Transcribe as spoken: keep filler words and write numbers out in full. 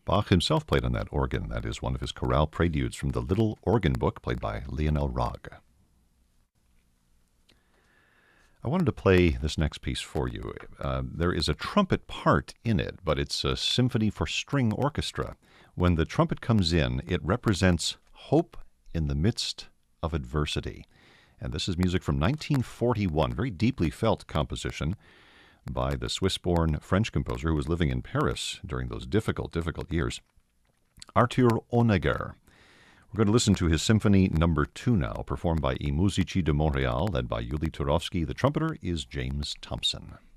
Bach himself played on that organ. That is one of his chorale preludes from the Little Organ Book, played by Lionel Rogge. I wanted to play this next piece for you. Uh, there is a trumpet part in it, but it's a symphony for string orchestra. When the trumpet comes in, it represents hope in the midst of adversity. And this is music from nineteen forty-one, very deeply felt composition by the Swiss-born French composer who was living in Paris during those difficult, difficult years, Arthur Honegger. We're going to listen to his Symphony Number Two now, performed by I Musici de Montréal, led by Yuli Turovsky. The trumpeter is James Thompson.